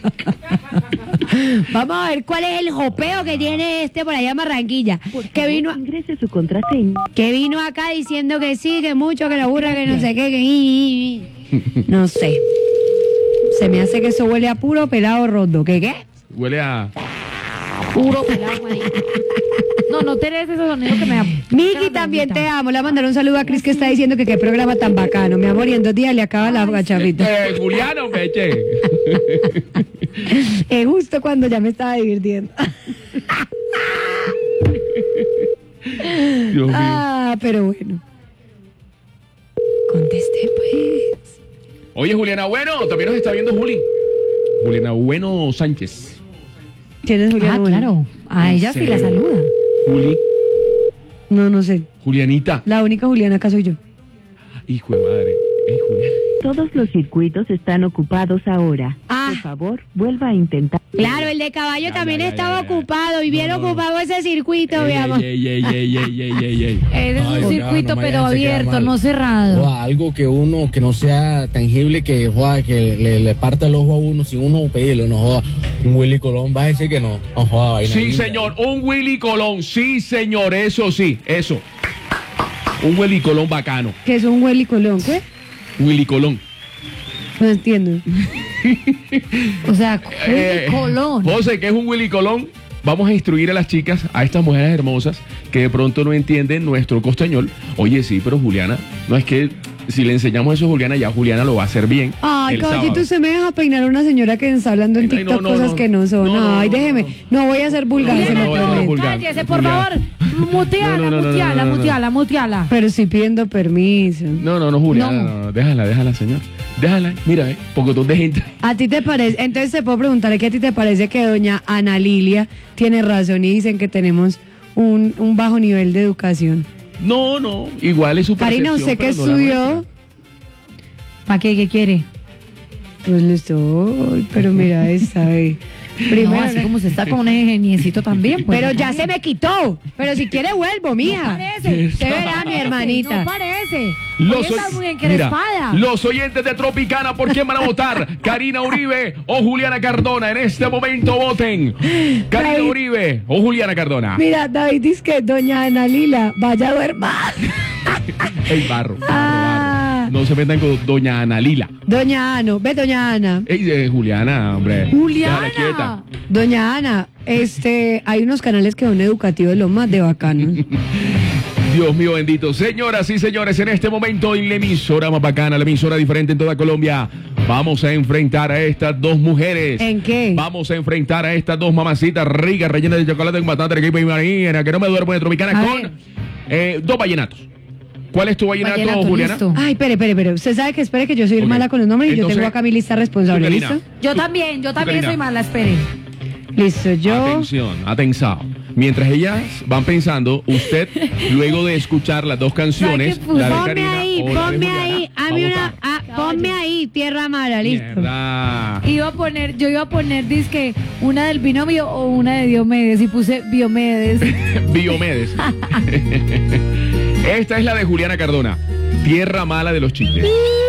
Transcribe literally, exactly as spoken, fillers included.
Vamos a ver cuál es el jopeo que tiene este por allá en Barranquilla. Por que favor, vino, ingrese su contraseña. que vino acá diciendo que sí, que mucho, que lo aburra, que no sé qué, que... No sé. Se me hace que eso huele a puro pelado roto. ¿Qué qué? Huele a... Puro pelado, marica. No, no tenés esos sonidos que me da. Miki, también te amo. Le voy a mandar un saludo a Cris que está diciendo que qué programa tan bacano. Mi amor, y en dos días le acaba la cacharrita. Eh, Juliano, Meche. Es justo cuando ya me estaba divirtiendo. Dios mío. Ah, pero bueno. Contesté, pues. Oye, Juliana Bueno, también nos está viendo Juli. Juliana Bueno Sánchez. ¿Quién es Juliana? Ah, Bueno? claro. A ella sí la saluda. Juli. No, no sé. Julianita. La única Juliana acá soy yo. Hijo de madre. Eh, Juliana. Todos los circuitos están ocupados ahora. Ah. Por favor, vuelva a intentar. Claro, el de caballo Ya, también ya, ya, estaba ya, ya. ocupado y bien No, no, ocupado ese circuito, mi amor. Ey, ey, ey, ey, ey, ey, ey. Ese es Ay, un no, circuito, no me pero dejan, se queda abierto, mal. no cerrado. Joda, algo que uno, que no sea tangible, que joda, que le, le parta el ojo a uno sin uno pedirlo, no joda. Un Willy Colón va a decir que no. No joda, vaina Sí, linda. señor. Un Willy Colón. Sí, señor. Eso sí. Eso. Un Willy Colón bacano. Que es un Willy Colón, ¿qué? Willy Colón. No entiendo. O sea, Eh, Colón. José, ¿qué es un Willy Colón? Vamos a instruir a las chicas, a estas mujeres hermosas que de pronto no entienden nuestro costañol. Oye, sí, pero Juliana, no es que si le enseñamos eso a Juliana, ya Juliana lo va a hacer bien. Ay, el caballito, sábado. usted me deja peinar a una señora que está hablando en Ay, no, TikTok no, cosas no. que no son. No, no, Ay, no, déjeme. no. No voy a ser vulgar, No, se no, lo no, no, prometo. vulgar. Cállese, por Juliana. favor. Muteala, No, no, no, no, muteala, no, no, no. muteala, muteala. Pero estoy pidiendo permiso. No, no, no, Juliana, No. no, no, déjala, déjala, señor. Déjala, mira, eh, pocotón de gente. ¿A ti te parece? Entonces te puedo preguntar, ¿qué a ti te parece que doña Ana Lilia tiene razón y dicen que tenemos un, un bajo nivel de educación? No, no, igual es su Karina, percepción, ¿usted qué pero no la estudió? nuestra. ¿Para qué? ¿Qué quiere? Pues lo estoy, pero mira esta vez. Primero, No, así como se está con un ingeniecito también. Pues, pero no ya parece. se me quitó. Pero si quiere vuelvo, No mija. parece. Usted verá, mi hermanita. No parece. Los, Oye, está oy- muy mira, encrespada. los oyentes de Tropicana, ¿por quién van a votar? ¿Karina Uribe o Juliana Cardona? En este momento voten. Karina David. Uribe o Juliana Cardona. Mira, David dice que doña Ana Lila vaya a duerma. El barro. barro, Ah. barro. No se metan con doña Ana Lila. Doña Ana, ve doña Ana. Ey, eh, Juliana, hombre. Juliana. Déjala quieta. Doña Ana, este, hay unos canales que son educativos lo más de bacanos. Dios mío bendito. Señoras y señores, en este momento en la emisora más bacana, la emisora diferente en toda Colombia, vamos a enfrentar a estas dos mujeres. ¿En qué? Vamos a enfrentar a estas dos mamacitas ricas, rellenas de chocolate con bastante equipo y marina, que no me duermo de Tropicana, A con ver. eh, dos vallenatos. ¿Cuál es tu vallenato, Vallenato, Juliana? listo. Ay, espere, espere, espere. Usted sabe que espere que yo soy Ok. mala con los nombres y yo Entonces, tengo acá mi lista responsable. tú, Karina. ¿Listo? Yo también, yo también Karina. soy mala, espere. Listo, yo. Atención, atención. Mientras ellas van pensando, usted, luego de escuchar las dos canciones, Ay, qué la de Ponme Karina ahí, o la de ponme Juliana, ahí. va A a mí una, votar. ah, ponme ahí, tierra mala, listo. Mierda. Iba a poner, yo iba a poner, dizque, una del binomio o una de Diomedes y puse Biomedes. Biomedes. Esta es la de Juliana Cardona. Tierra mala de los chistes.